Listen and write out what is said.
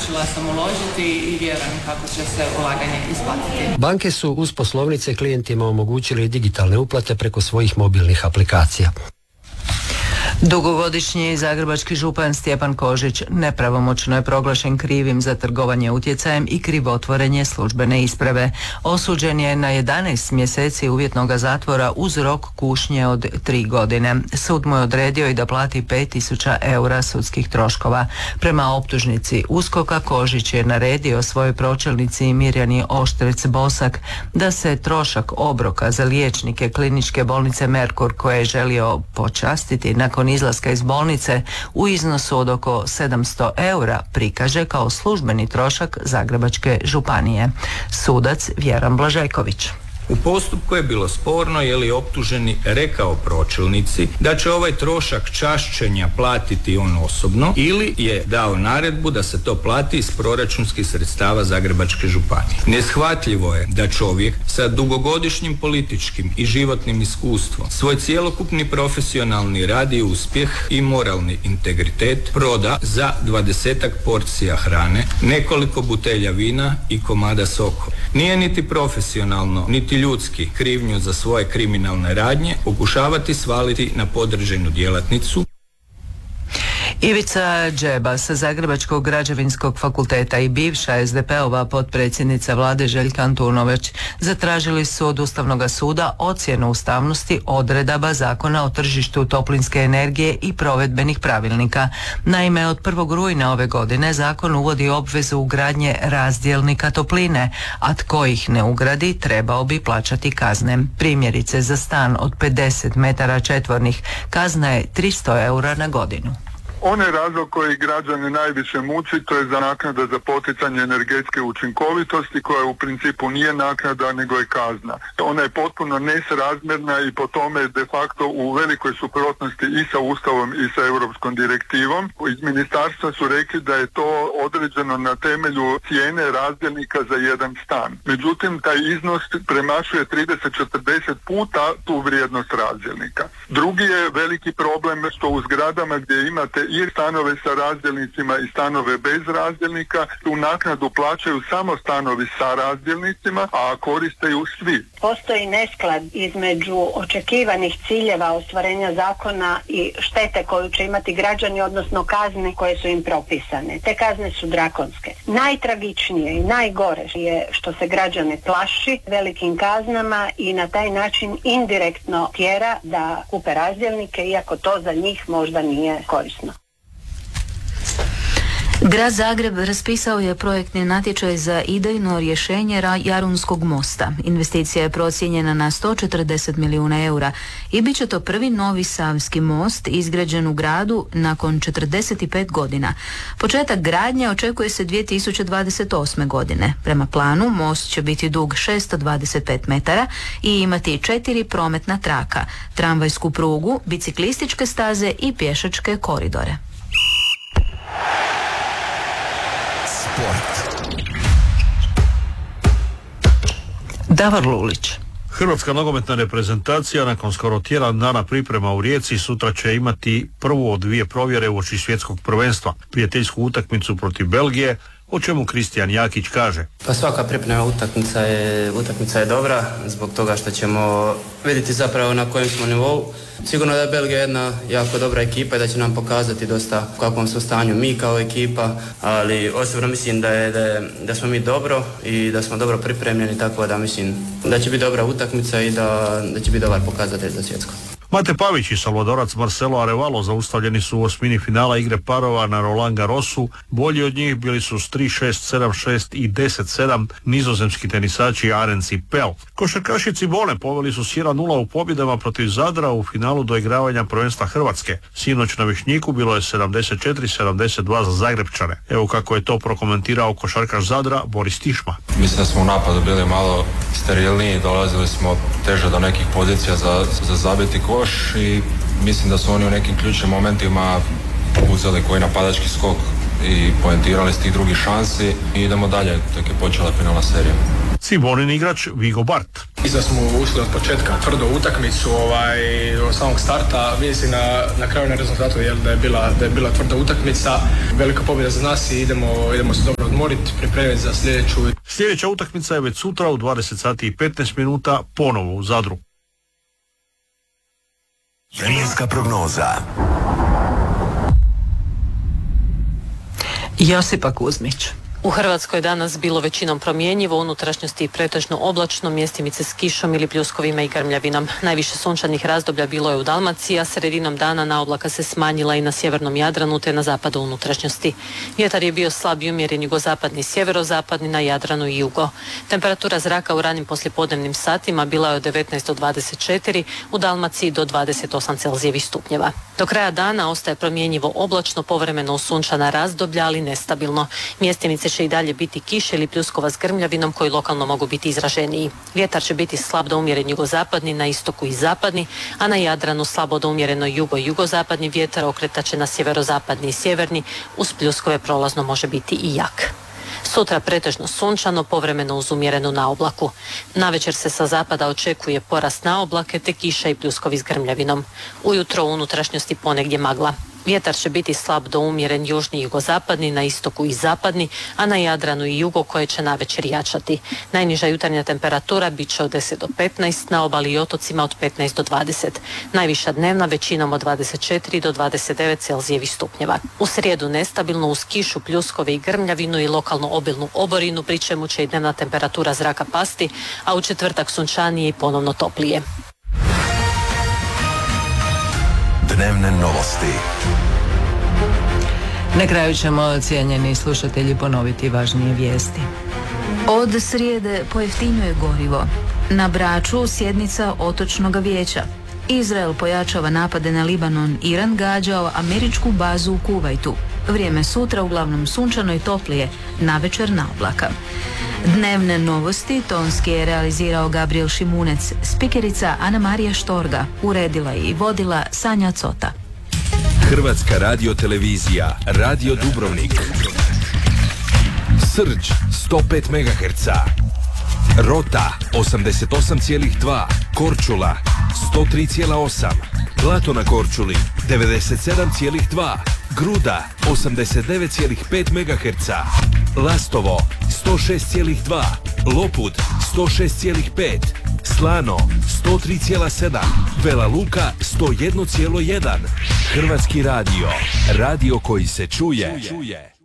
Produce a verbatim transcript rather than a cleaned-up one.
odlučila sam uložiti i vjerujem kako će se ulaganje isplatiti. Banke su uz poslovnice klijentima omogućili digitalne uplate preko svojih mobilnih aplikacija. Dugogodišnji zagrebački župan Stjepan Kožić nepravomoćno je proglašen krivim za trgovanje utjecajem i krivotvorenje službene isprave. Osuđen je na jedanaest mjeseci uvjetnog zatvora uz rok kušnje od tri godine. Sud mu je odredio i da plati pet tisuća eura sudskih troškova. Prema optužnici USKOK-a Kožić je naredio svojoj pročelnici Mirjani Oštrec-Bosak da se trošak obroka za liječnike kliničke bolnice Merkur koje je želio počastiti nakon izlaska iz bolnice u iznosu od oko sedamsto eura prikaže kao službeni trošak Zagrebačke županije. Sudac Vjeran Blažeković. U postupku je bilo sporno je li optuženi rekao pročelnici da će ovaj trošak čašćenja platiti on osobno ili je dao naredbu da se to plati iz proračunskih sredstava Zagrebačke županije. Neshvatljivo je da čovjek sa dugogodišnjim političkim i životnim iskustvom svoj cjelokupni profesionalni rad i uspjeh i moralni integritet proda za dvadesetak porcija hrane, nekoliko butelja vina i komada sokova. Nije niti profesionalno, niti ljudski krivnju za svoje kriminalne radnje pokušavati svaliti na podređenu djelatnicu. Ivica Džeba sa Zagrebačkog građevinskog fakulteta i bivša es de pe ova potpredsjednica vlade Željka Antunović zatražili su od Ustavnog suda ocjenu ustavnosti odredaba Zakona o tržištu toplinske energije i provedbenih pravilnika. Naime, od prvog rujna ove godine zakon uvodi obvezu ugradnje razdjelnika topline, a tko ih ne ugradi trebao bi plaćati kazne. Primjerice, za stan od pedeset metara četvornih kazna je tristo eura na godinu. Onaj razlog koji građane najviše muči, to je za naknada za poticanje energetske učinkovitosti, koja u principu nije naknada nego je kazna. Ona je potpuno nesrazmjerna i po tome de facto u velikoj suprotnosti i sa Ustavom i sa Europskom direktivom. Iz ministarstva su rekli da je to određeno na temelju cijene razdjelnika za jedan stan. Međutim, taj iznos premašuje trideset do četrdeset puta tu vrijednost razdjelnika. Drugi je veliki problem što u zgradama gdje imate i stanove sa razdjelnicima i stanove bez razdjelnika, tu naknadu plaćaju samo stanovi sa razdjelnicima, a koriste ju svi. Postoji nesklad između očekivanih ciljeva ostvarenja zakona i štete koju će imati građani, odnosno kazne koje su im propisane. Te kazne su drakonske. Najtragičnije i najgore je što se građane plaši velikim kaznama i na taj način indirektno tjera da kupe razdjelnike, iako to za njih možda nije korisno. Grad Zagreb raspisao je projektni natječaj za idejno rješenje Jarunskog mosta. Investicija je procijenjena na sto četrdeset milijuna eura i bit će to prvi novi savski most izgrađen u gradu nakon četrdeset pet godina. Početak gradnje očekuje se dvije tisuće dvadeset osme. godine. Prema planu most će biti dug šesto dvadeset pet metara i imati četiri prometna traka, tramvajsku prugu, biciklističke staze i pješačke koridore. Davor Lulić. Hrvatska nogometna reprezentacija nakon skoro tjedan dana priprema u Rijeci sutra će imati prvu od dvije provjere uoči svjetskog prvenstva, prijateljsku utakmicu protiv Belgije, o čemu Kristijan Jakić kaže. Pa svaka priprema utakmica je, utakmica je dobra zbog toga što ćemo vidjeti zapravo na kojem smo nivou. Sigurno da je Belgija jedna jako dobra ekipa i da će nam pokazati dosta u kakvom su stanju mi kao ekipa, ali osobno mislim da, je, da, je, da smo mi dobro i da smo dobro pripremljeni, tako da mislim da će biti dobra utakmica i da, da će biti dobar pokazatelj za svjetsko. Mate Pavić i Salvadorac Marcelo Arevalo zaustavljeni su u osmini finala igre parova na Roland Garrosu. Bolji od njih bili su s tri šest, sedam šest i deset sedam nizozemski tenisači Arens i Pel. Košarkaši Cibone poveli su s jedan nula u pobjedama protiv Zadra u finalu doigravanja prvenstva Hrvatske. Sinoć na Višnjiku bilo je sedamdeset četiri sedamdeset dva za Zagrebčane. Evo kako je to prokomentirao košarkaš Zadra Boris Tišma. Mislim da smo u napadu bili malo sterilniji, dolazili smo teže do nekih pozicija za, za zabiti koš i mislim da su oni u nekim ključnim momentima uzeli koji napadački skok i poentirali s tih drugih šansi i idemo dalje, tek je počela finalna serija. Cibonin igrač Vigo Bart. Mislim da smo ušli od početka tvrdo utakmicu, ovaj, od samog starta, mislim na, na kraju na rezultatu jel, da, je bila, da je bila tvrda utakmica, velika pobjeda za nas i idemo, idemo se dobro odmoriti, pripremiti za sljedeću. Sljedeća utakmica je već sutra u dvadeset sati i petnaest minuta ponovo u Zadru. Vremenska prognoza. Josipa Kuzmić. U Hrvatskoj je danas bilo većinom promjenjivo, u unutrašnjosti i pretežno oblačno, mjestimice s kišom ili pljuskovima i grmljavinom. Najviše sunčanih razdoblja bilo je u Dalmaciji, a sredinom dana na oblaka se smanjila i na sjevernom Jadranu te na zapadu unutrašnjosti. Vjetar je bio slab i umjeren jugozapadni i sjeverozapadni, na Jadranu i jugo. Temperatura zraka u ranim poslijepodnevnim satima bila je od devetnaest do dvadeset četiri, u Dalmaciji do dvadeset osam Celzijevih stupnjeva. Do kraja dana ostaje promjenjivo oblačno, povremeno sunčana razdoblja, ali nestabilno. Mjestimice će i dalje biti kiše ili pljuskova s grmljavinom koji lokalno mogu biti izraženiji. Vjetar će biti slab do umjeren jugozapadni, na istoku i zapadni, a na Jadranu slabo do umjereno jugo i jugozapadni vjetar okretat će na sjeverozapadni i sjeverni, uz pljuskove prolazno može biti i jak. Sutra pretežno sunčano, povremeno uz umjerenu naoblaku. Navečer se sa zapada očekuje porast naoblake te kiša i pljuskovi s grmljavinom. Ujutro u unutrašnjosti ponegdje magla. Vjetar će biti slab do umjeren južni i jugozapadni, na istoku i zapadni, a na Jadranu i jugo koje će navečer jačati. Najniža jutarnja temperatura bit će od deset do petnaest, na obali i otocima od petnaest do dvadeset. Najviša dnevna većinom od dvadeset četiri do dvadeset devet Celzijevih stupnjeva. U srijedu nestabilno uz kišu, pljuskove i grmljavinu i lokalno obilnu oborinu, pri čemu će i dnevna temperatura zraka pasti, a u četvrtak sunčanije i ponovno toplije. Dnevne novosti. Na kraju ćemo, cijenjeni slušatelji, ponoviti važnije vijesti. Od srijede pojeftinjuje gorivo. Na Braču sjednica Otočnog vijeća. Izrael pojačava napade na Libanon, Iran gađao američku bazu u Kuvajtu. Vrijeme sutra uglavnom sunčano i toplije, navečer na oblaka. Dnevne novosti tonski je realizirao Gabriel Šimunec, spikerica Ana Marija Štorga, uredila i vodila Sanja Cota. Hrvatska radiotelevizija, Radio Dubrovnik. Srđ sto pet megaherca, Rota osamdeset osam zarez dva, Korčula sto tri zarez osam, Blato na Korčuli devedeset sedam zarez dva, Gruda osamdeset devet zarez pet megaherca, Lastovo sto šest zarez dva, Lopud sto šest zarez pet, Slano sto tri zarez sedam, Vela Luka sto jedan zarez jedan. Hrvatski radio, radio koji se čuje.